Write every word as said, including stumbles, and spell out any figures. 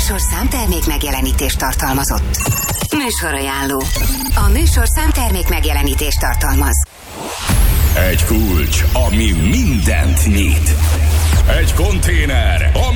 műsorszám termék megjelenítést tartalmazott. Műsorajánló. A műsorszám termék megjelenítést tartalmaz. Egy kulcs, ami mindent nyit. Egy konténer, ami